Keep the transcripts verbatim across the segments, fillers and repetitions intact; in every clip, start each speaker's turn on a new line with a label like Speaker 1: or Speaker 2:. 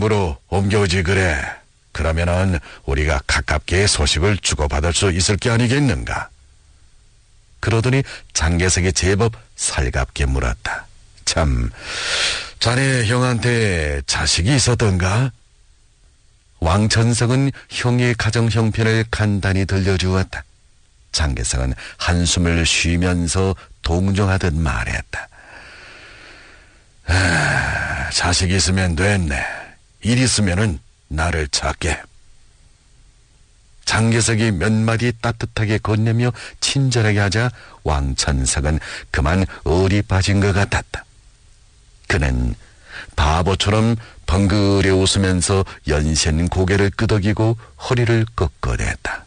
Speaker 1: 본부로 옮겨오지 그래. 그러면은 우리가 가깝게 소식을 주고받을 수 있을 게 아니겠는가? 그러더니 장개석이 제법 살갑게 물었다. 참, 자네 형한테 자식이 있었던가? 왕천석은 형의 가정 형편을 간단히 들려주었다. 장개석은 한숨을 쉬면서 동정하듯 말했다. 아, 자식이 있으면 됐네. 일 있으면은 나를 찾게. 장개석이 몇 마디 따뜻하게 건네며 친절하게 하자 왕천석은 그만 얼이 빠진 것 같았다. 그는 바보처럼 벙그레 웃으면서 연신 고개를 끄덕이고 허리를 꺾어댔다.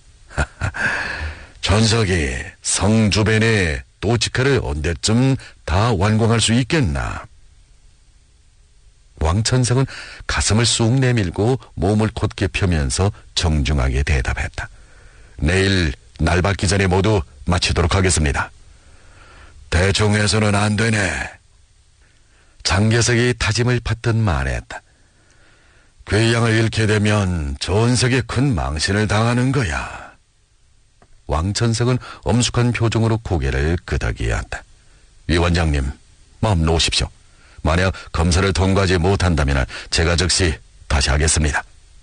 Speaker 1: 천석이 성 주변에 도치카를 언제쯤 다 완공할 수 있겠나? 왕천석은 가슴을 쑥 내밀고 몸을 곧게 펴면서 정중하게 대답했다. 내일 날 밝기 전에 모두 마치도록 하겠습니다. 대충 해서는 안 되네. 장개석이 다짐을 받듯 말했다. 괴양을 잃게 되면 전sek에 큰 망신을 당하는 거야. 왕천석은 엄숙한 표정으로 고개를 끄덕이었다. 위원장님, 마음 놓으십시오. 만약 검사를 통과하지 못한다면 제가 즉시 다시 하겠습니다.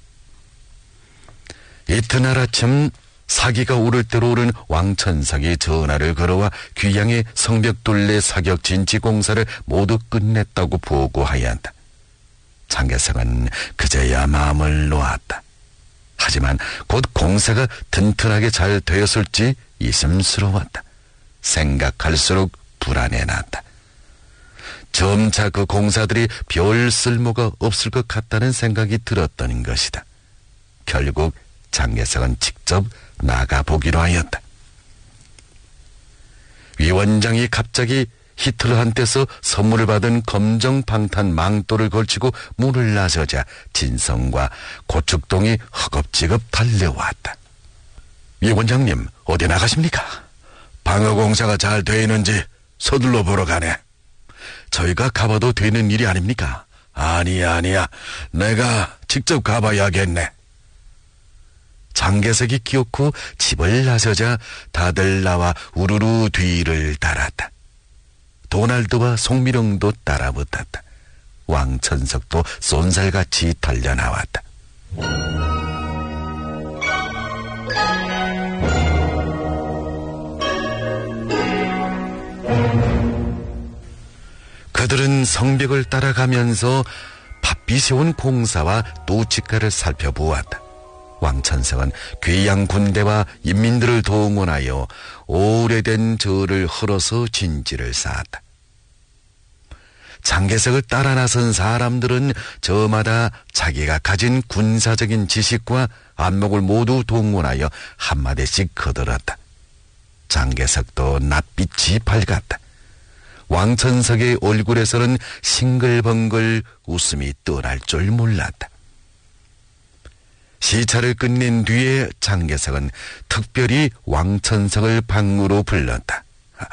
Speaker 1: 이튿날 아침 사기가 오를 대로 오른 왕천석이 전화를 걸어와 귀양의 성벽둘레 사격 진지 공사를 모두 끝냈다고 보고하였다. 장개석은 그제야 마음을 놓았다. 하지만 곧 공사가 튼튼하게 잘 되었을지 의심스러웠다. 생각할수록 불안해 났다. 점차 그 공사들이 별 쓸모가 없을 것 같다는 생각이 들었던 것이다. 결국 장개석은 직접 나가보기로 하였다. 위원장이 갑자기 히틀러한테서 선물을 받은 검정 방탄 망토를 걸치고 문을 나서자 진성과 고축동이 허겁지겁 달려왔다. 위원장님, 어디 나가십니까? 방어공사가 잘 돼 있는지 서둘러 보러 가네. 저희가 가봐도 되는 일이 아닙니까? 아니야, 아니야. 내가 직접 가봐야겠네. 장개석이 기어코 집을 나서자 다들 나와 우르르 뒤를 따랐다. 도날드와 송미령도 따라붙었다. 왕천석도 쏜살같이 달려나왔다. 그들은 성벽을 따라가면서 바삐 세운 공사와 도치가를 살펴보았다. 왕천석은 귀양 군대와 인민들을 동원하여 오래된 절을 헐어서 진지를 쌓았다. 장개석을 따라 나선 사람들은 저마다 자기가 가진 군사적인 지식과 안목을 모두 동원하여 한마디씩 거들었다. 장개석도 낯빛이 밝았다. 왕천석의 얼굴에서는 싱글벙글 웃음이 떠날 줄 몰랐다. 시차를 끝낸 뒤에 장개석은 특별히 왕천석을 방으로 불렀다.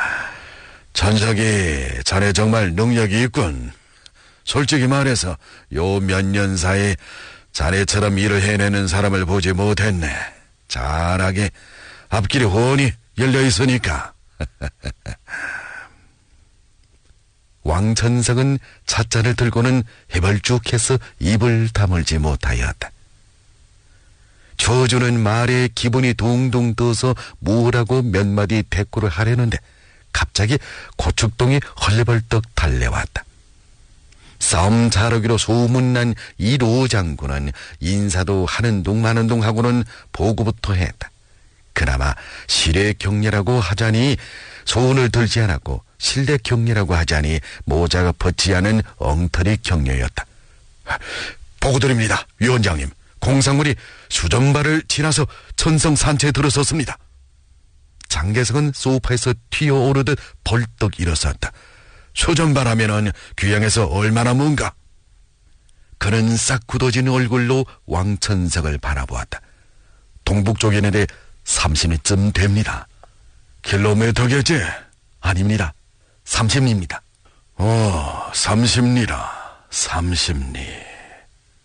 Speaker 1: 천석이, 자네 정말 능력이 있군. 솔직히 말해서 요 몇 년 사이 자네처럼 일을 해내는 사람을 보지 못했네. 잘하게 앞길이 훤히 열려 있으니까. 왕천석은 찻잔을 들고는 해벌쭉해서 입을 다물지 못하였다. 저주는 말에 기분이 둥둥 떠서 뭐라고 몇 마디 대꾸를 하려는데 갑자기 고축동이 헐레벌떡 달려왔다. 싸움 잘하기로 소문난 이로 장군은 인사도 하는 둥 마는 둥 하고는 보고부터 했다. 그나마 실의 경례라고 하자니 소원을 들지 않았고 실내 경례라고 하자니 모자가 벗지 않은 엉터리 경례였다. 보고드립니다, 위원장님. 공상물이 수전발을 지나서 천성 산체에 들어섰습니다. 장개석은 소파에서 튀어오르듯 벌떡 일어섰다. 수전발하면은 귀양에서 얼마나 먼가? 그는 싹 굳어진 얼굴로 왕천석을 바라보았다. 동북쪽에 있는데 삼십 리쯤 됩니다. 킬로미터겠지? 아닙니다. 삼십 리입니다. 어, 삼십 리라. 삼십 리.